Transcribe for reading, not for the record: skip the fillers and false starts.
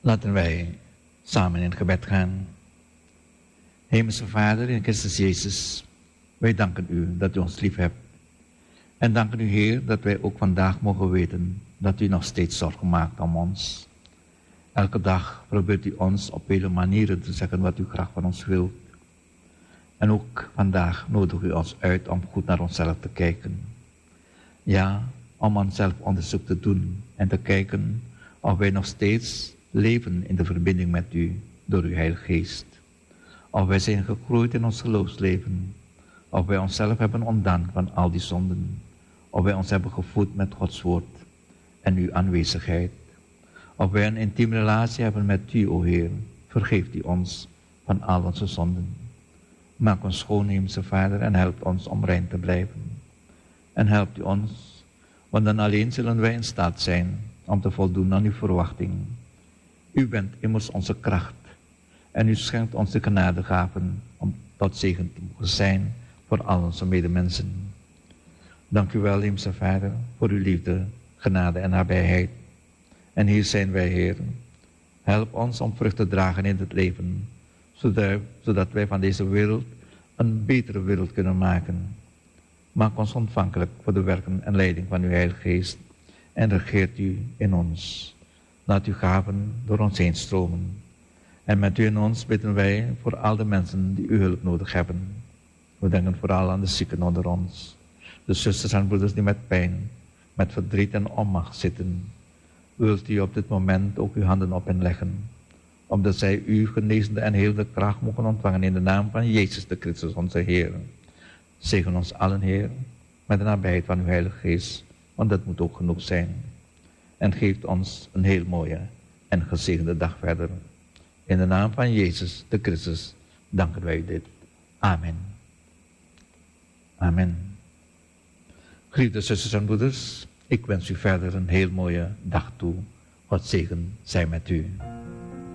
Laten wij samen in gebed gaan. Hemelse Vader in Christus Jezus, wij danken u dat u ons lief hebt. En danken u Heer dat wij ook vandaag mogen weten dat u nog steeds zorgen maakt om ons. Elke dag probeert u ons op vele manieren te zeggen wat u graag van ons wilt. En ook vandaag nodigt u ons uit om goed naar onszelf te kijken. Ja, om onszelf onderzoek te doen en te kijken of wij nog steeds leven in de verbinding met u door uw Heilige Geest. Of wij zijn gegroeid in ons geloofsleven. Of wij onszelf hebben ontdaan van al die zonden. Of wij ons hebben gevoed met Gods woord en uw aanwezigheid. Of wij een intieme relatie hebben met u, o Heer. Vergeeft u ons van al onze zonden. Maak ons schoon, Hemelse Vader, en help ons om rein te blijven. En helpt u ons, want dan alleen zullen wij in staat zijn om te voldoen aan uw verwachting. U bent immers onze kracht en u schenkt ons de genadegaven om tot zegen te mogen zijn voor al onze medemensen. Dank u wel, Hemelse Vader, voor uw liefde, genade en nabijheid. En hier zijn wij, Heer. Help ons om vrucht te dragen in het leven, zodat wij van deze wereld een betere wereld kunnen maken. Maak ons ontvankelijk voor de werken en leiding van uw Heilige Geest en regeert u in ons. Laat uw gaven door ons heen stromen. En met u in ons bidden wij voor al de mensen die uw hulp nodig hebben. We denken vooral aan de zieken onder ons. De zusters en broeders die met pijn, met verdriet en onmacht zitten. Wilt u op dit moment ook uw handen op hen leggen, opdat zij uw genezende en helende kracht mogen ontvangen in de naam van Jezus de Christus onze Heer. Zegen ons allen, Heer, met de nabijheid van uw Heilige Geest, want dat moet ook genoeg zijn. En geeft ons een heel mooie en gezegende dag verder. In de naam van Jezus de Christus danken wij u dit. Amen. Amen. Geliefde zusters en broeders, ik wens u verder een heel mooie dag toe. God zegen zij met u.